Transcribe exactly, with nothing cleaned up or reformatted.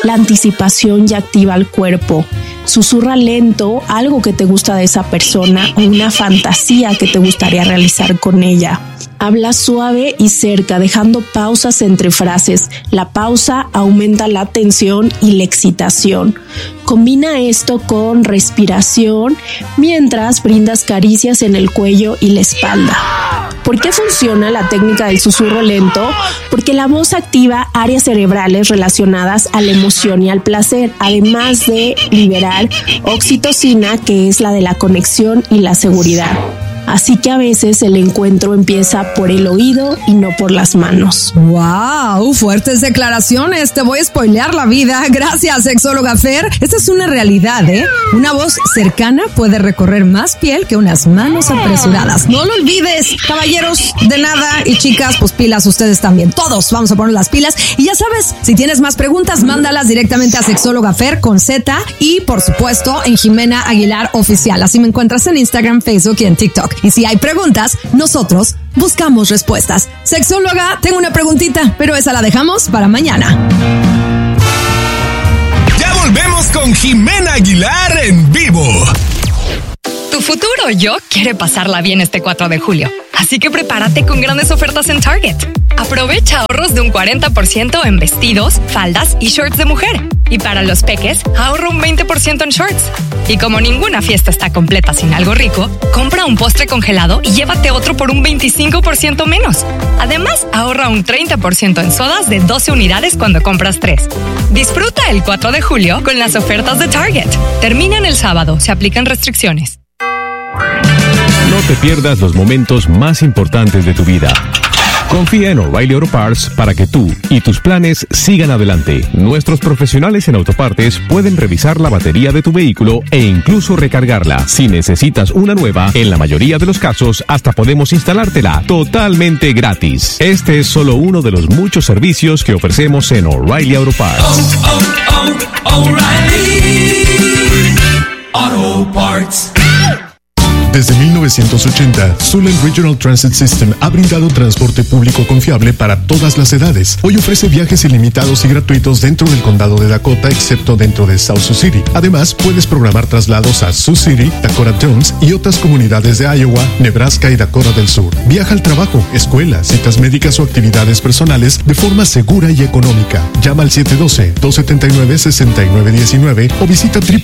la anticipación ya activa el cuerpo. Susurra lento algo que te gusta de esa persona o una fantasía que te gustaría realizar con ella. Habla suave y cerca, dejando pausas entre frases. La pausa aumenta la tensión y la excitación. Combina esto con respiración mientras brindas caricias en el cuello y la espalda. ¿Por qué funciona la técnica del susurro lento? Porque la voz activa áreas cerebrales relacionadas a la emoción y al placer, además de liberar oxitocina, que es la de la conexión y la seguridad. Así que a veces el encuentro empieza por el oído y no por las manos. ¡Wow! Fuertes declaraciones. Te voy a spoilear la vida. Gracias, sexóloga Fer. Esta es una realidad, ¿eh? Una voz cercana puede recorrer más piel que unas manos apresuradas. No lo olvides, caballeros, de nada. Y chicas, pues pilas ustedes también. Todos vamos a poner las pilas. Y ya sabes, si tienes más preguntas, mándalas directamente a sexóloga Fer con Z y, por supuesto, en Jimena Aguilar Oficial. Así me encuentras en Instagram, Facebook y en TikTok. Y si hay preguntas, nosotros buscamos respuestas. Sexóloga, tengo una preguntita, pero esa la dejamos para mañana. Ya volvemos con Jimena Aguilar en vivo. Tu futuro yo quiere pasarla bien este cuatro de julio. Así que prepárate con grandes ofertas en Target. Aprovecha ahorros de un cuarenta por ciento en vestidos, faldas y shorts de mujer. Y para los peques, ahorra un veinte por ciento en shorts. Y como ninguna fiesta está completa sin algo rico, compra un postre congelado y llévate otro por un veinticinco por ciento menos. Además, ahorra un treinta por ciento en sodas de doce unidades cuando compras tres. Disfruta el cuatro de julio con las ofertas de Target. Terminan el sábado, se aplican restricciones. No te pierdas los momentos más importantes de tu vida. Confía en O'Reilly Auto Parts para que tú y tus planes sigan adelante. Nuestros profesionales en autopartes pueden revisar la batería de tu vehículo e incluso recargarla. Si necesitas una nueva, en la mayoría de los casos hasta podemos instalártela totalmente gratis. Este es solo uno de los muchos servicios que ofrecemos en O'Reilly Auto Parts. Oh, oh, oh, O'Reilly Auto Parts. Desde mil novecientos ochenta, Sulen Regional Transit System ha brindado transporte público confiable para todas las edades. Hoy ofrece viajes ilimitados y gratuitos dentro del condado de Dakota, excepto dentro de South Sioux City. Además, puedes programar traslados a Sioux City, Dakota Jones y otras comunidades de Iowa, Nebraska y Dakota del Sur. Viaja al trabajo, escuela, citas médicas o actividades personales de forma segura y económica. Llama al siete uno dos, dos siete nueve, seis nueve uno nueve o visita